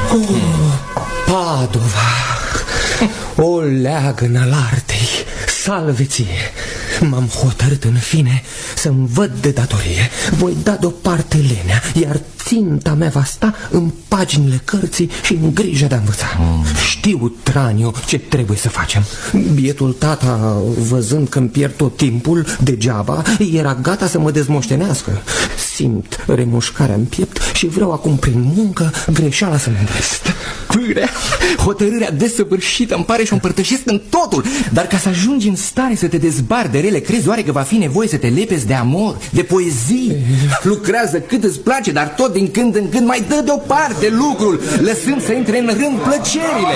Padova, o leagănă al artei, salve ție! M-am hotărât în fine să-mi văd de datorie. Voi da deoparte lenea, iar ținta mea va sta în paginile cărții și în grijă de a învăța. Știu, Traniu, ce trebuie să facem. Bietul tata, văzând că îmi pierd tot timpul degeaba, era gata să mă dezmoștenească. Simt remușcarea în piept și vreau acum prin muncă greșeala să mă îndrept. Pârea, hotărârea desăvârșită îmi pare și o împărtășesc în totul. Dar ca să ajungi în stare să te dezbari de rele, crezi oare că va fi nevoie să te lepezi de amor, de poezie? Lucrează cât îți place, dar tot din când în când mai dă deoparte lucrul, lăsând să intre în rând plăcerile.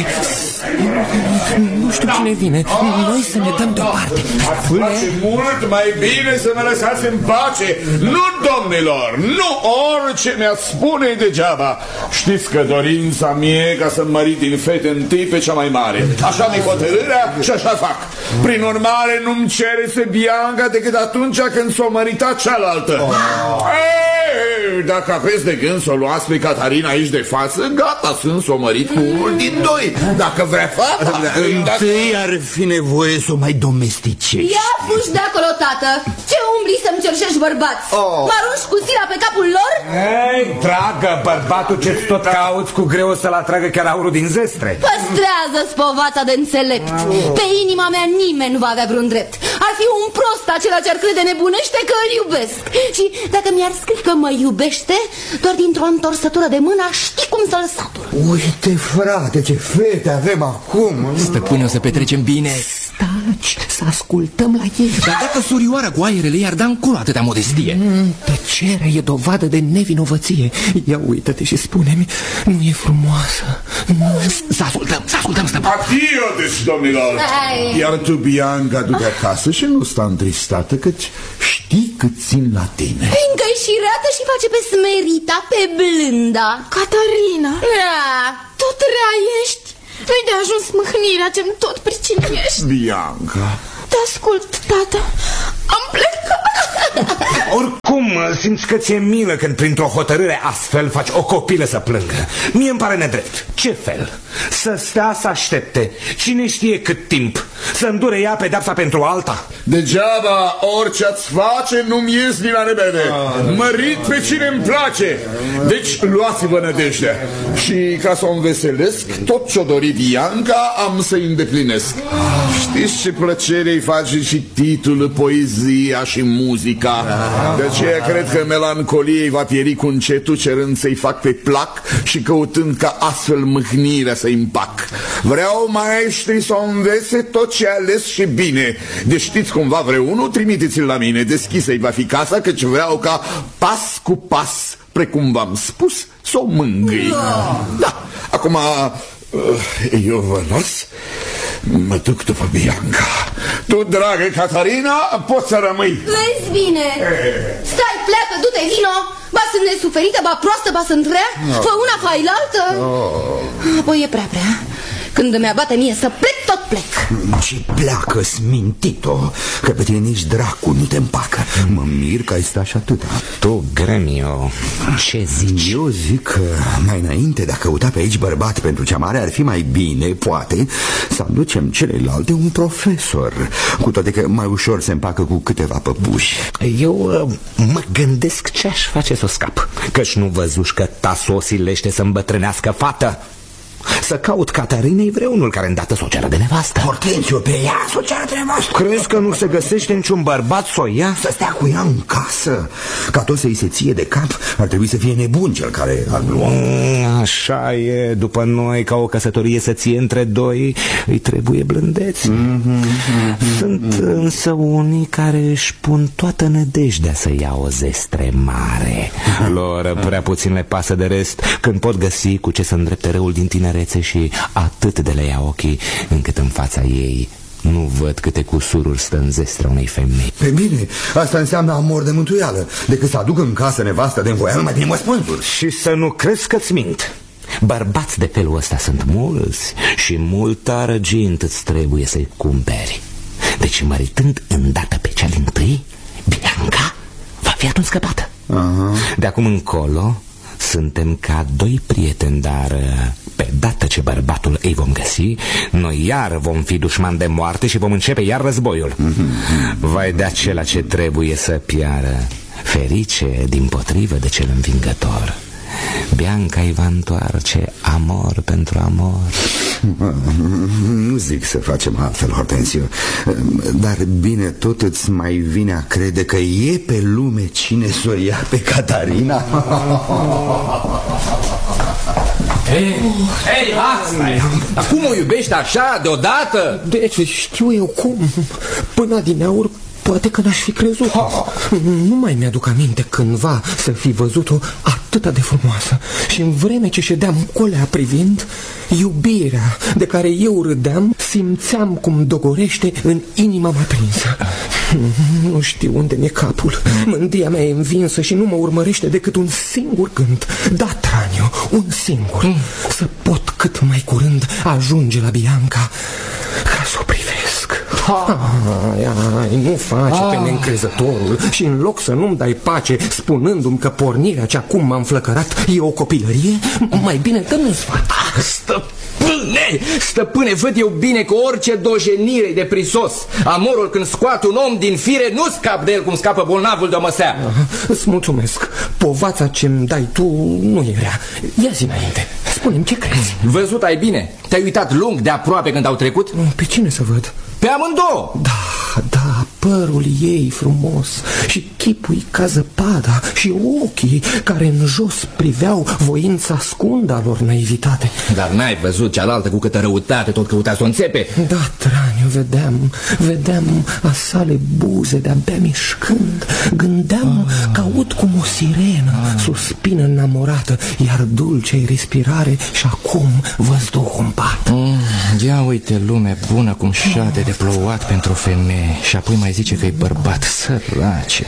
Nu știu cine vine. Noi să ne dăm deoparte. Face mult mai bine să mă lăsați în pace. Nu, domnilor, nu, orice mi-a spune degeaba. Știți că dorința mie ca să mărit din fete întâi pe cea mai mare. Așa mi-e hotărârea și așa fac. Prin urmare nu-mi cereți Bianca decât atunci când s-o mărita cealaltă. Ei, dacă aveți de gând să o luați pe Catarina aici de față, gata, sunt s-o mărit cu unul din doi. Dacă vrea fata. Întâi ar fi nevoie să o mai domesticești. Ia fugi de acolo, tată. Ce umbli să-mi cerșești bărbați? Mă arunci cu sila pe capul lor? Ei, dragă, bărbatul ce-ți tot cauți cu greu să-l atragă chiar aurul din zestre. Păstrează-ți povața de înțelept. Pe inima mea nimeni nu va avea vreun drept. Ar fi un prost acela ce-ar crede nebunește că îl iubesc. Și dacă mi-ar scrie că mă iubește, doar dintr-o întorsătură de mână aș ști cum să-l satur. Uite, frate, ce fete avem acum. Stăpâne, o să petrecem bine. Staci, să ascultăm la ei. Dar dacă surioara cu aerele i-ar da în cur atâtea modestie? Tăcerea e dovadă de nevinovăție. Ia uită-te și spune-mi, nu e frumoasă? Să ascultăm, stăpâne. Adio, deci, domnilor. Iar tu, Bianca, du-te acasă și nu sta întristată, căci știi cât țin la tine. Fiindcă-i și reată și face pe smerita, pe blânda. Catarina, tot rea ești. nu-i de ajuns mâhnirea ce-mi tot pricinuiești. Bianca, te ascult, tata. Am plecat. Oricum, simți că ți-e milă când printr-o hotărâre astfel faci o copilă să plângă. Mie îmi pare nedrept. Ce fel? Să stea să aștepte cine știe cât timp, să îndure ea pedeapsa pentru alta? degeaba orice-ați face nu-mi ies din la nebede. Mărit pe cine-mi place. Deci luați-vă nădejdea. Și ca să o înveselesc, tot ce-o dori Bianca am să-i îndeplinesc. Știți ce plăcere îi face și titlul, poezia și muzica. De aceea cred că melancoliei va pieri cu încetul, cerând să-i fac pe plac și căutând ca astfel mâhnirea să-i împac. Vreau maestri să o învețe tot ce a ales și bine. Deci știți cumva vreunul, trimiteți-l la mine. Deschisă-i va fi casa, căci vreau ca pas cu pas, precum v-am spus, să o mângâi. Da, acum eu vă las. Mă duc după Bianca. Tu, dragă Catarina, poți să rămâi. Vezi bine. Stai, pleacă, du-te, vino. Ba sunt nesuferită, ba proastă, ba sunt rea. Fă una, fă altă. Apoi e prea. Când îmi abate mie să plec, tot plec. Și pleacă, smintito, că pe tine nici dracu nu te împacă. Mă mir că ai stat și atâta. Tu, Gremio, ce zici? Eu zic că mai înainte de a căuta pe aici bărbat pentru cea mare, ar fi mai bine, poate, să aducem celelalte un profesor. Cu toate că mai ușor se împacă cu câteva păpuși. Eu mă gândesc ce aș face să o scap. Căci nu văzuși că taso silește să îmbătrânească fată? Să caut Catarinei vreunul care îndată s-o ceară de nevastă. Hortensio, pe ea s-o ceară de nevastă. Crezi că nu se găsește niciun bărbat să o ia? Să stea cu ea în casă. Ca tot să-i se ție de cap, ar trebui să fie nebun cel care ar lua. Așa e, după noi, ca o căsătorie să ție între doi, îi trebuie blândețe. Sunt însă unii care își pun toată nădejdea să ia o zestre mare. Lor prea puțin le pasă de rest când pot găsi cu ce să îndrepte răul din tinerețe și atât de le ia ochii încât în fața ei nu văd câte cusururi stă în zestrea unei femei. Pe bine, asta înseamnă amor de mântuială. Decât să aduc în casă nevastă de învoială, mai bine mă spânzuri. Și să nu crezi că-ți mint. Bărbați de felul ăsta sunt mulți și mult arăgint îți trebuie să-i cumperi. Deci măritând îndată pe cea dintâi, Bianca va fi atunci scăpată. De acum încolo Suntem ca doi prieteni, dar pe dată ce bărbatul îi vom găsi, noi iar vom fi dușmani de moarte și vom începe iar războiul. Vai de acela ce trebuie să piară, ferice dimpotrivă de cel învingător. Bianca îi va întoarce amor pentru amor. Nu zic să facem altfel, Hortensio, dar bine, tot îți mai vine a crede că e pe lume cine s-o ia pe Catarina? Hei, asta e! Dar cum o iubești așa, deodată? Deci, știu eu cum. Până adineauri, poate că n-aș fi crezut. Nu mai mi-aduc aminte cândva să fi văzut-o atât de frumoasă. Și în vreme ce ședeam colea privind, iubirea de care eu râdeam, simțeam cum dogorește în inima mea prinsă. Nu știu unde mi-e capul. Mândria mea e învinsă și nu mă urmărește decât un singur gând. Da, Tranio, un singur. Să pot cât mai curând ajunge la Bianca ca să o privesc. Nu face pe neîncrezătorul și în loc să nu-mi dai pace spunându-mi că pornirea ce acum m-am flăcărat e o copilărie, mai bine dă-mi sfat. Stăpâne, văd eu bine că orice dojenire de prisos. Amorul când scoate un om din fire nu scap de el cum scapă bolnavul de o măsea. Îți mulțumesc. Povața ce-mi dai tu nu e rea. Ia zi înainte, spune-mi ce crezi. Văzut ai bine? Te-ai uitat lung de aproape când au trecut? Pe cine să văd? Pe amândouă. Da, părul ei frumos și chipul ca zăpada și ochii care în jos priveau voința ascundă a lor naivitate. Dar n-ai văzut cealaltă cu câtă răutate tot căuta să o înțepe? Da, Traniu, vedeam a sale buze de-abia mișcând. Gândeam că aud cum o sirenă suspină înamorată, iar dulce-i respirare și acum văzduhul împat. Ia uite lume bună cum șade de plouat pentru femeie și apoi mai zice că e bărbat, sărace.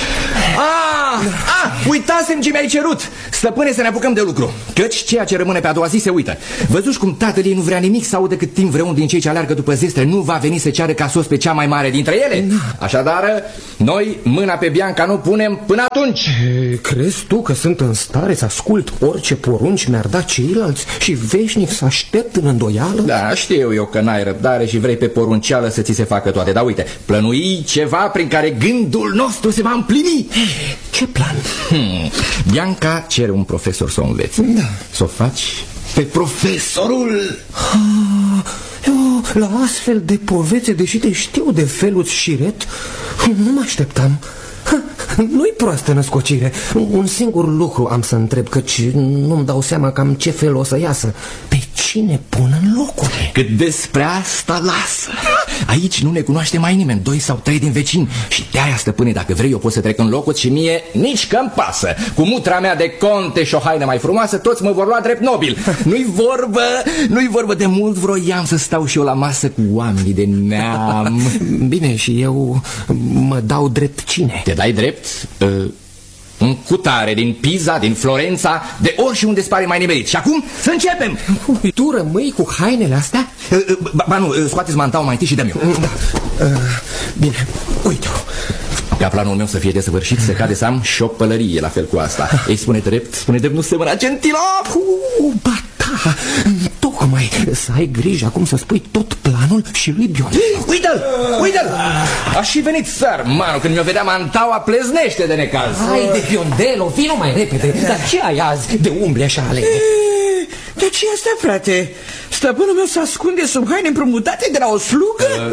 Uitasem ce mi-ai cerut. Stăpâne, să ne apucăm de lucru, căci ceea ce rămâne pe a doua zi se uită. Văzuși cum tatăl ei nu vrea nimic să audă cât timp vreun din cei ce aleargă după zestre nu va veni să ceară ca sos pe cea mai mare dintre ele? Așadar, noi mâna pe Bianca nu punem până atunci. Crezi tu că sunt în stare să ascult orice porunci mi-ar da ceilalți și veșnic să aștept în îndoială? Da, știu eu că n-ai răbdare și vrei pe porunceală să ți se facă toate. Dar uite, plănui ceva prin care gândul nostru se va împlini. Ce plan? Bianca cere un profesor să o înveți. Da. Să o faci pe profesorul. Eu, la astfel de povețe, deși te știu de felul șiret, nu mă așteptam. Nu-i proastă născocire. Un singur lucru am să întreb, căci nu-mi dau seama cam ce fel o să iasă. Pe cine pun în locul? Cât despre asta, lasă. Aici nu ne cunoaște mai nimeni, 2 sau 3 din vecini. Și de-aia, stăpâne, dacă vrei eu pot să trec în locul și mie nici că-mi pasă. Cu mutra mea de conte și o haină mai frumoasă, toți mă vor lua drept nobil. Nu-i vorbă, de mult vroiam să stau și eu la masă cu oamenii de neam. Bine, și eu mă dau drept cine? Te dai drept? Un cutare din Pisa, din Florența, de oriunde îți pare mai nimerit. Și acum să începem. Tu rămâi cu hainele astea? Ba nu, scoateți mantaua mai întâi și dă-mi eu. Bine, uite-o. Ca planul meu să fie desăvârșit, se cade să am și o pălărie la fel cu asta. Ei, spune drept, nu semăna gentilop. Ba da, tocmai să ai grijă acum să spui tot planul și lui Biondelo. Uite-l! A și venit sărmanul, când mi-o vedea mantaua pleznește de necaz. Hai de Biondelo, vino mai repede. Dar ce ai azi de umbre așa alene? Dar ce asta, frate? Stăpânul meu se ascunde sub haine împrumutate de la o slugă?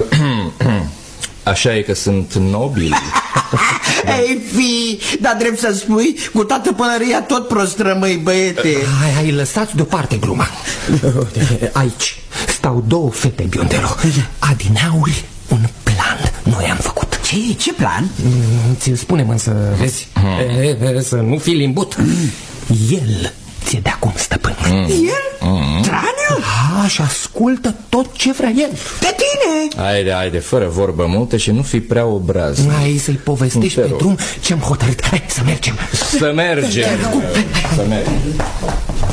Așa e că sunt nobil. Ei fi, dar drept să spui, cu toată pălăria tot prost rămâi, băiete. Hai, lăsați deoparte gluma. Aici stau 2 fete, Biondelo. Adineauri un plan noi am făcut. Ce plan? Ți-l spunem însă, vezi, să nu fii limbut. El ți-e de acum stăpân. El? Traniu? Și ascultă tot ce vrea el. De tine? Haide, fără vorbă multă și nu fi prea obraznic. Hai să-i povestești pe drum ce-am hotărât. Hai să mergem. Să mergem.